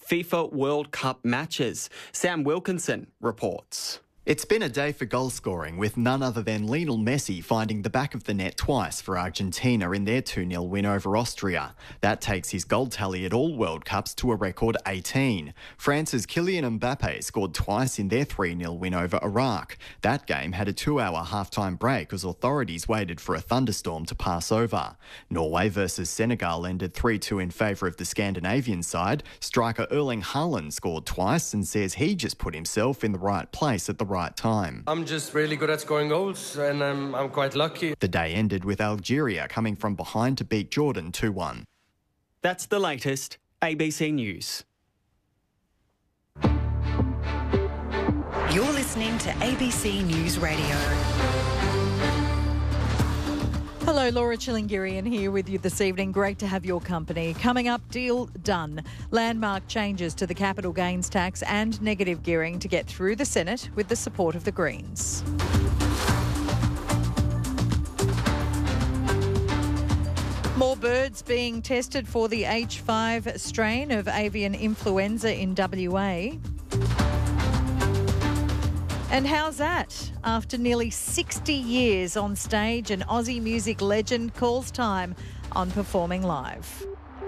FIFA World Cup matches. Sam Wilkinson reports. It's been a day for goal scoring, with none other than Lionel Messi finding the back of the net twice for Argentina in their 2-0 win over Austria. That takes his goal tally at all World Cups to a record 18. France's Kylian Mbappe scored twice in their 3-0 win over Iraq. That game had a 2-hour half-time break as authorities waited for a thunderstorm to pass over. Norway versus Senegal ended 3-2 in favour of the Scandinavian side. Striker Erling Haaland scored twice and says he just put himself in the right place at the right time. I'm just really good at scoring goals and I'm quite lucky. The day ended with Algeria coming from behind to beat Jordan 2-1. That's the latest. ABC News. You're listening to ABC News Radio. Hello, Laura Chilingirian here with you this evening. Great to have your company. Coming up, deal done. Landmark changes to the capital gains tax and negative gearing to get through the Senate with the support of the Greens. More birds being tested for the H5 strain of avian influenza in WA. And how's that? After nearly 60 years on stage, an Aussie music legend calls time on performing live.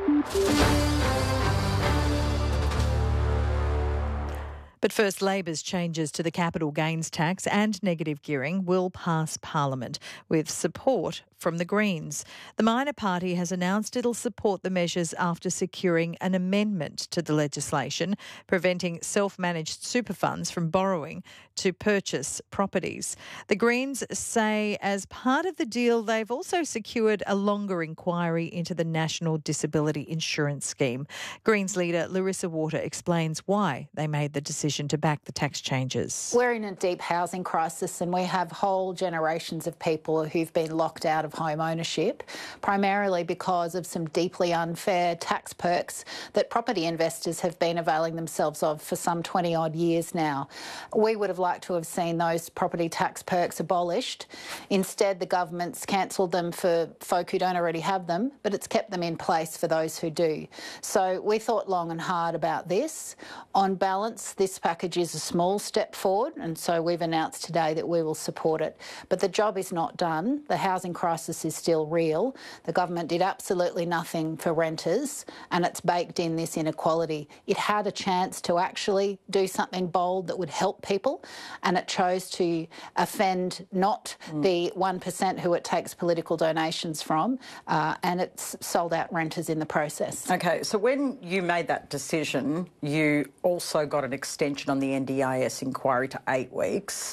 But first, Labor's changes to the capital gains tax and negative gearing will pass Parliament with support from the Greens. The minor party has announced it'll support the measures after securing an amendment to the legislation preventing self-managed super funds from borrowing to purchase properties. The Greens say as part of the deal, they've also secured a longer inquiry into the National Disability Insurance Scheme. Greens leader Larissa Water explains why they made the decision to back the tax changes. We're in a deep housing crisis and we have whole generations of people who've been locked out of home ownership, primarily because of some deeply unfair tax perks that property investors have been availing themselves of for some 20-odd years now. We would have liked to have seen those property tax perks abolished. Instead, the government's cancelled them for folk who don't already have them, but it's kept them in place for those who do. So we thought long and hard about this. On balance, this package is a small step forward, and so we've announced today that we will support it. But the job is not done. The housing crisis is still real. The government did absolutely nothing for renters, and it's baked in this inequality. It had a chance to actually do something bold that would help people, and it chose to offend not the 1% who it takes political donations from, and it's sold out renters in the process. OK, so when you made that decision, you also got an extension on the NDIS inquiry to 8 weeks.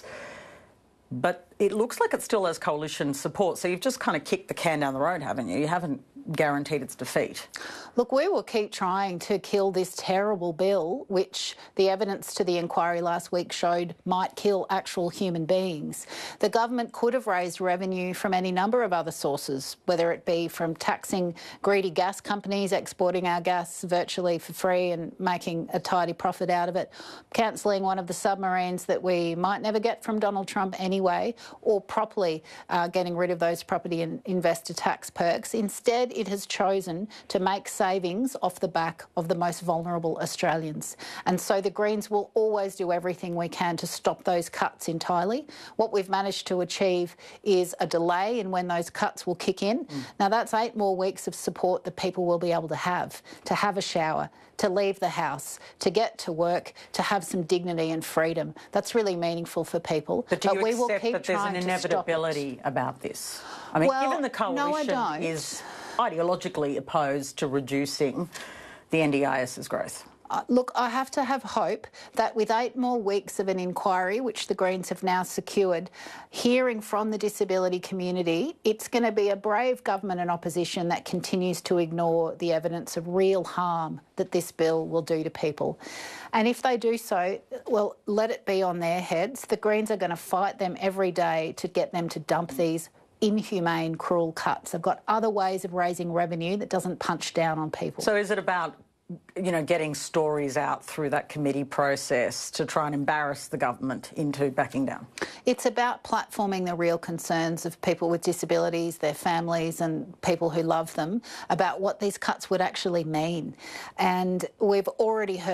But it looks like it still has coalition support. So you've just kind of kicked the can down the road, haven't you? You haven't guaranteed its defeat. Look, we will keep trying to kill this terrible bill, which the evidence to the inquiry last week showed might kill actual human beings. The government could have raised revenue from any number of other sources, whether it be from taxing greedy gas companies, exporting our gas virtually for free and making a tidy profit out of it, cancelling one of the submarines that we might never get from Donald Trump anyway, or properly getting rid of those property and investor tax perks. Instead, it has chosen to make savings off the back of the most vulnerable Australians. And so the Greens will always do everything we can to stop those cuts entirely. What we've managed to achieve is a delay in when those cuts will kick in. Now, that's 8 more weeks of support that people will be able to have a shower, to leave the house, to get to work, to have some dignity and freedom. That's really meaningful for people. But do you we will accept keep that there's an inevitability about this? I mean, given the coalition is ideologically opposed to reducing the NDIS's growth. Look, I have to have hope that with 8 more weeks of an inquiry, which the Greens have now secured, hearing from the disability community, it's going to be a brave government and opposition that continues to ignore the evidence of real harm that this bill will do to people. And if they do so, well, let it be on their heads. The Greens are going to fight them every day to get them to dump these inhumane, cruel cuts. They've got other ways of raising revenue that doesn't punch down on people. So is it about, you know, getting stories out through that committee process to try and embarrass the government into backing down? It's about platforming the real concerns of people with disabilities, their families and people who love them, about what these cuts would actually mean. And we've already heard